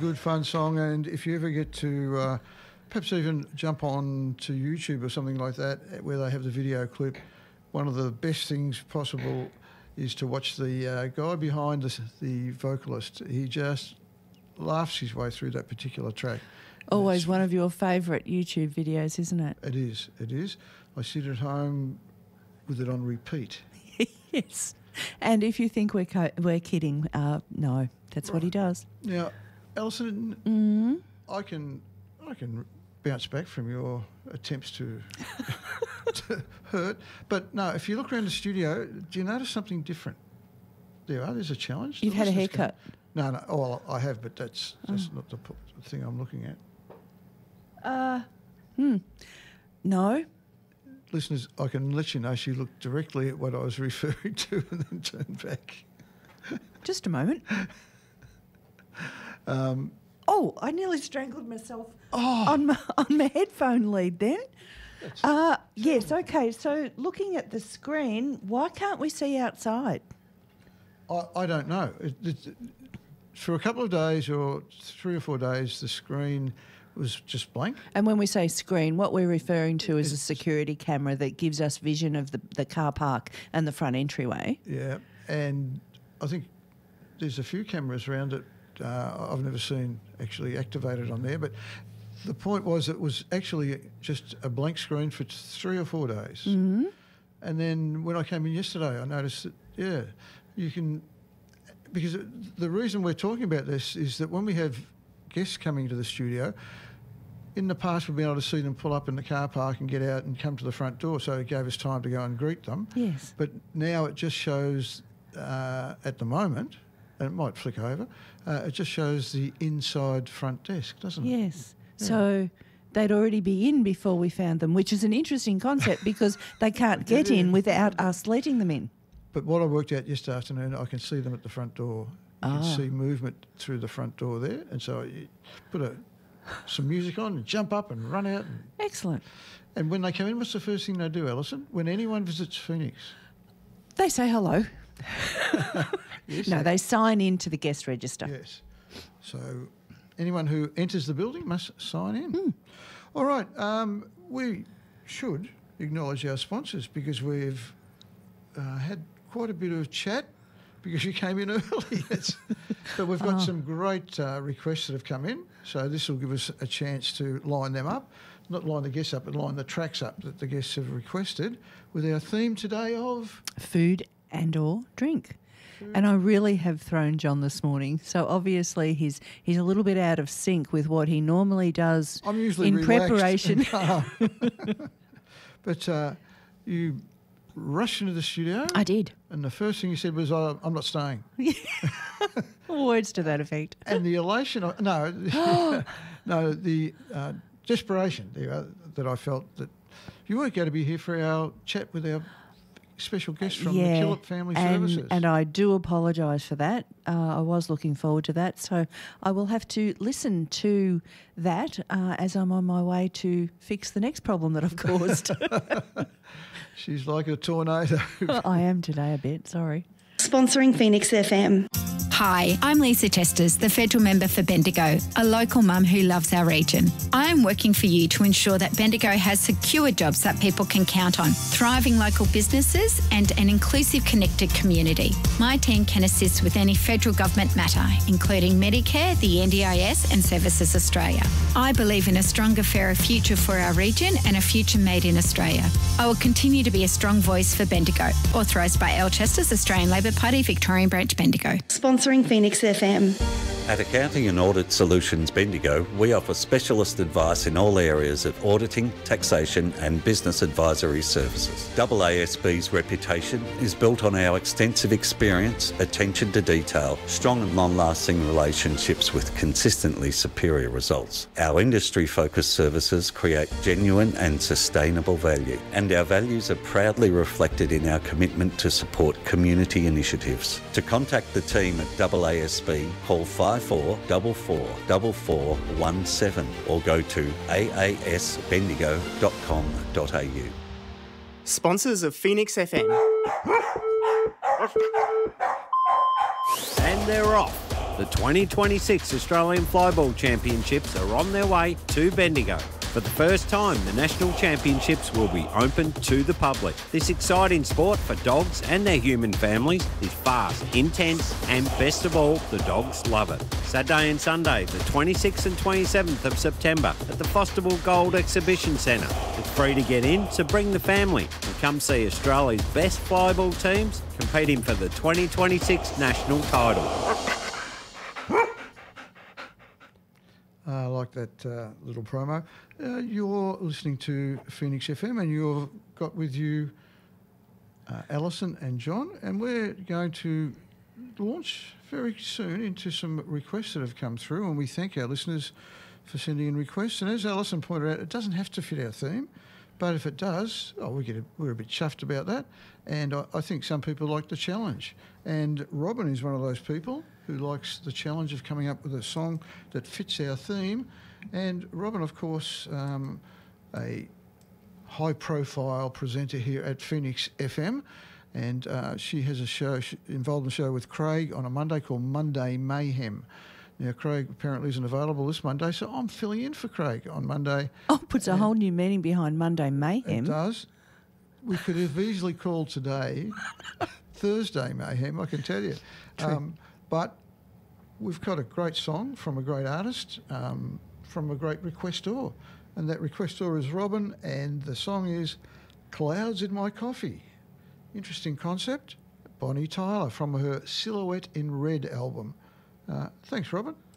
good fun song, and if you ever get to perhaps even jump on to YouTube or something like that where they have the video clip, one of the best things possible is to watch the guy behind the vocalist. He just laughs his way through that particular track. Always one of your favourite YouTube videos, isn't it? It is. I sit at home with it on repeat. Yes. And if you think we're kidding, no, that's right. What he does. Now, Alison, I can bounce back from your attempts to hurt, but no, if you look around the studio, do you notice something different? There's a challenge. You've had a haircut. No. Oh, well, I have, but that's not the thing I'm looking at. No. Listeners, I can let you know she looked directly at what I was referring to and then turned back. Just a moment. I nearly strangled myself on my headphone lead then. Yes, okay. So looking at the screen, why can't we see outside? I don't know. For a couple of days or 3 or 4 days, the screen was just blank. And when we say screen, what we're referring to is a security camera that gives us vision of the car park and the front entryway. Yeah, and I think there's a few cameras around it I've never seen actually activated on there, but the point was it was actually just a blank screen for 3 or 4 days. Mm-hmm. And then when I came in yesterday, I noticed that, you can... Because the reason we're talking about this is that when we have guests coming to the studio, in the past we've been able to see them pull up in the car park and get out and come to the front door, so it gave us time to go and greet them. Yes. But now it just shows, at the moment, and it might flick over, it just shows the inside front desk, doesn't it? Yes. Yeah. So they'd already be in before we found them, which is an interesting concept because they can't get in without us letting them in. But what I worked out yesterday afternoon, I can see them at the front door. You can see movement through the front door there. And so you put some music on and jump up and run out. Excellent. And when they come in, what's the first thing they do, Alison? When anyone visits Phoenix? They say hello. Yes, no, they sign into the guest register. Yes. So anyone who enters the building must sign in. All right. We should acknowledge our sponsors because we've had quite a bit of chat because you came in early. But we've got some great requests that have come in, so this will give us a chance to line them up. Not line the guests up, but line the tracks up that the guests have requested with our theme today of... Food and or drink. And I really have thrown John this morning. So obviously he's a little bit out of sync with what he normally does. I'm usually in relaxed preparation. But you rushed into the studio. I did. And the first thing you said was, I'm not staying. Words to that effect. And the elation, the desperation that I felt that you weren't going to be here for our chat with our special guest from the Killip Family Services. And I do apologise for that. I was looking forward to that. So I will have to listen to that as I'm on my way to fix the next problem that I've caused. She's like a tornado. I am today a bit, sorry. Sponsoring Phoenix FM. Hi, I'm Lisa Testes, the federal member for Bendigo, a local mum who loves our region. I am working for you to ensure that Bendigo has secure jobs that people can count on, thriving local businesses and an inclusive, connected community. My team can assist with any federal government matter, including Medicare, the NDIS and Services Australia. I believe in a stronger, fairer future for our region and a future made in Australia. I will continue to be a strong voice for Bendigo. Authorised by Alchesters, Australian Labor Party, Victorian Branch, Bendigo. Sponsoring Phoenix FM. At Accounting and Audit Solutions Bendigo, we offer specialist advice in all areas of auditing, taxation and business advisory services. AASB's reputation is built on our extensive experience, attention to detail, strong and long-lasting relationships with consistently superior results. Our industry-focused services create genuine and sustainable value, and our values are proudly reflected in our commitment to support community initiatives. To contact the team at AASB, call 54444417 or go to aasbendigo.com.au. Sponsors of Phoenix FM. And they're off. The 2026 Australian Flyball Championships are on their way to Bendigo. For the first time, the National Championships will be open to the public. This exciting sport for dogs and their human families is fast, intense, and best of all, the dogs love it. Saturday and Sunday, the 26th and 27th of September at the Fosterville Gold Exhibition Centre. It's free to get in, so bring the family and come see Australia's best flyball teams competing for the 2026 national title. I like that little promo. You're listening to Phoenix FM and you've got with you Alison and John, and we're going to launch very soon into some requests that have come through, and we thank our listeners for sending in requests. And as Alison pointed out, it doesn't have to fit our theme, but if it does, we're a bit chuffed about that. And I think some people like the challenge. And Robin is one of those people who likes the challenge of coming up with a song that fits our theme. And Robin, of course, a high-profile presenter here at Phoenix FM, and she has a show involved in a show with Craig on a Monday called Monday Mayhem. Now, Craig apparently isn't available this Monday, so I'm filling in for Craig on Monday. Oh, puts a whole new meaning behind Monday Mayhem. It does. We could have easily called today Thursday Mayhem, I can tell you. But we've got a great song from a great artist, from a great requestor. And that requestor is Robin, and the song is Clouds in My Coffee. Interesting concept. Bonnie Tyler from her Silhouette in Red album. Thanks, Robin.